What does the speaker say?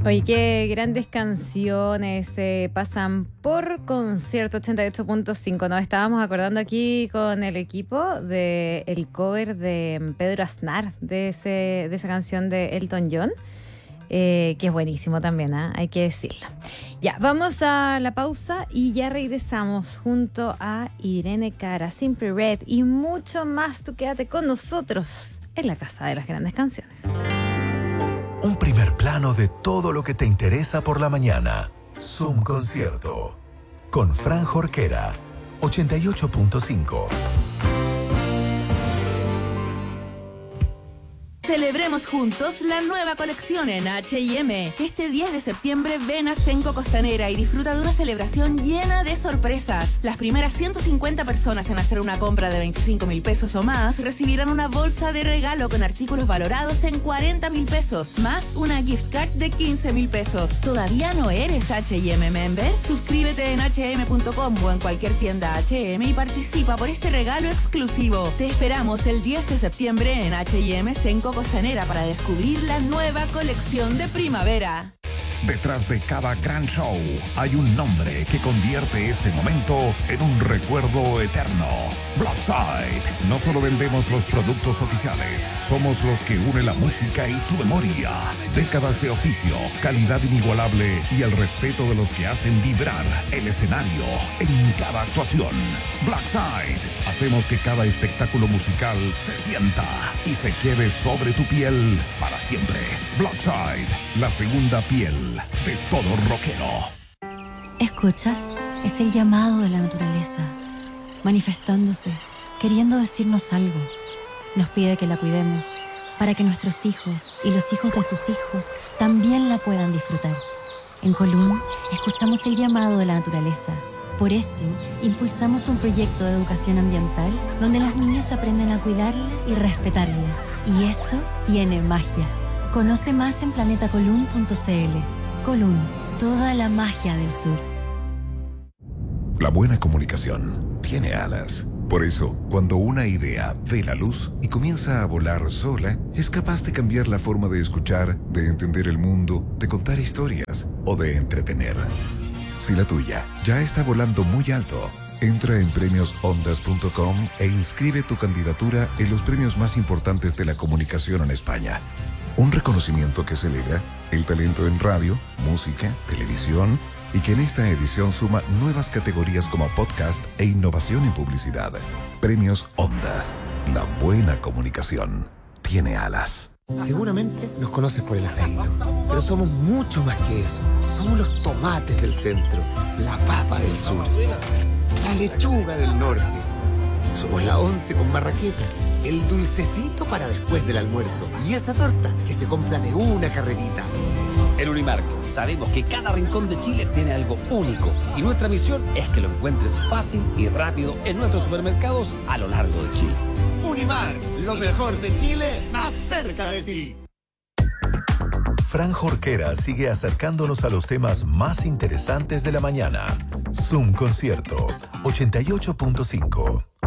Oye, qué grandes canciones pasan por Concierto 88.5. Nos estábamos acordando aquí con el equipo del cover de Pedro Aznar, de esa canción de Elton John, que es buenísimo también, hay que decirlo. Ya, vamos a la pausa y ya regresamos junto a Irene Cara, Simply Red y mucho más. Tú quédate con nosotros en la Casa de las Grandes Canciones. Un primer plano de todo lo que te interesa por la mañana. Zoom Concierto. Con Fran Jorquera, 88.5. Celebremos juntos la nueva colección en H&M. Este 10 de septiembre ven a Cenco Costanera y disfruta de una celebración llena de sorpresas. Las primeras 150 personas en hacer una compra de 25,000 pesos o más recibirán una bolsa de regalo con artículos valorados en 40,000 pesos, más una gift card de 15,000 pesos. ¿Todavía no eres H&M member? Suscríbete en hm.com o en cualquier tienda H&M y participa por este regalo exclusivo. Te esperamos el 10 de septiembre en H&M Cenco Costanera para descubrir la nueva colección de primavera. Detrás de cada gran show hay un nombre que convierte ese momento en un recuerdo eterno. Blackside. No solo vendemos los productos oficiales, somos los que unen la música y tu memoria. Décadas de oficio, calidad inigualable y el respeto de los que hacen vibrar el escenario en cada actuación. Blackside. Hacemos que cada espectáculo musical se sienta y se quede sobre tu piel para siempre. Blackside, la segunda piel de todo rockero. ¿Escuchas? Es el llamado de la naturaleza, manifestándose, queriendo decirnos algo. Nos pide que la cuidemos, para que nuestros hijos y los hijos de sus hijos también la puedan disfrutar. En Colún, escuchamos el llamado de la naturaleza. Por eso, impulsamos un proyecto de educación ambiental donde los niños aprenden a cuidarla y respetarla. Y eso tiene magia. Conoce más en planetacolún.cl. Colún, toda la magia del sur. La buena comunicación tiene alas. Por eso, cuando una idea ve la luz y comienza a volar sola, es capaz de cambiar la forma de escuchar, de entender el mundo, de contar historias o de entretener. Si la tuya ya está volando muy alto, entra en premiosondas.com e inscribe tu candidatura en los premios más importantes de la comunicación en España. Un reconocimiento que celebra el talento en radio, música, televisión y que en esta edición suma nuevas categorías como podcast e innovación en publicidad. Premios Ondas. La buena comunicación tiene alas. Seguramente nos conoces por el aceito, pero somos mucho más que eso. Somos los tomates del centro, la papa del sur, la lechuga del norte. Somos la once con marraqueta, el dulcecito para después del almuerzo y esa torta que se compra de una carrerita. En Unimark sabemos que cada rincón de Chile tiene algo único y nuestra misión es que lo encuentres fácil y rápido en nuestros supermercados a lo largo de Chile. Unimark, lo mejor de Chile, más cerca de ti. Fran Jorquera sigue acercándonos a los temas más interesantes de la mañana. Zoom Concierto 88.5.